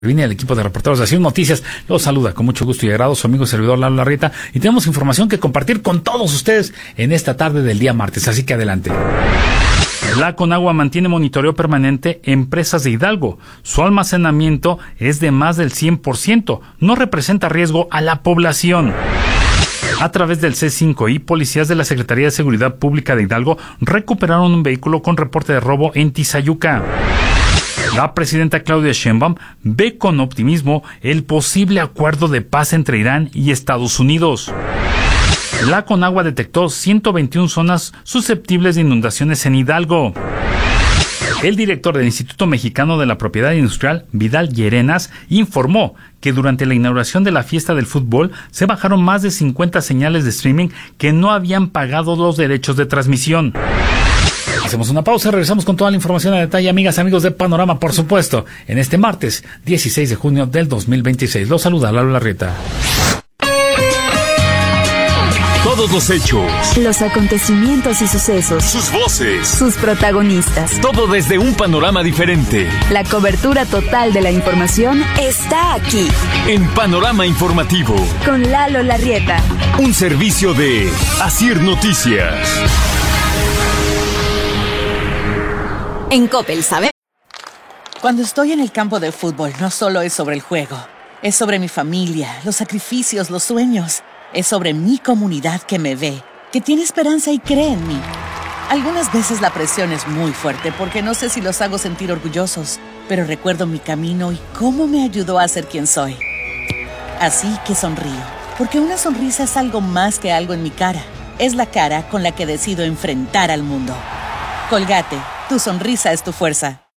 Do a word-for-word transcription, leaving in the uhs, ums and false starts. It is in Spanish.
Viene el equipo de reporteros de Asir Noticias. Los saluda con mucho gusto y agrado su amigo y servidor Lalo Larrieta, y tenemos información que compartir con todos ustedes en esta tarde del día martes, así que adelante. La Conagua mantiene monitoreo permanente en presas de Hidalgo. Su almacenamiento es de más del cien por ciento. No representa riesgo a la población. A través del C cinco I, policías de la Secretaría de Seguridad Pública de Hidalgo recuperaron un vehículo con reporte de robo en Tizayuca. La presidenta Claudia Sheinbaum ve con optimismo el posible acuerdo de paz entre Irán y Estados Unidos. La Conagua detectó ciento veintiuna zonas susceptibles de inundaciones en Hidalgo. El director del Instituto Mexicano de la Propiedad Industrial, Vidal Llerenas, informó que durante la inauguración de la fiesta del fútbol se bajaron más de cincuenta señales de streaming que no habían pagado los derechos de transmisión. Hacemos una pausa, regresamos con toda la información a detalle, amigas, amigos de Panorama, por supuesto, en este martes dieciséis de junio del dos mil veintiséis. Los saluda Lalo Larrieta. Todos los hechos, los acontecimientos y sucesos, sus voces, sus protagonistas, todo desde un panorama diferente. La cobertura total de la información está aquí, en Panorama Informativo, con Lalo Larrieta. Un servicio de Asir Noticias. En Coppel, ¿sabe? Cuando estoy en el campo de fútbol, no solo es sobre el juego. Es sobre mi familia, los sacrificios, los sueños. Es sobre mi comunidad que me ve, que tiene esperanza y cree en mí. Algunas veces la presión es muy fuerte porque no sé si los hago sentir orgullosos, pero recuerdo mi camino y cómo me ayudó a ser quien soy. Así que sonrío, porque una sonrisa es algo más que algo en mi cara. Es la cara con la que decido enfrentar al mundo. Colgate, tu sonrisa es tu fuerza.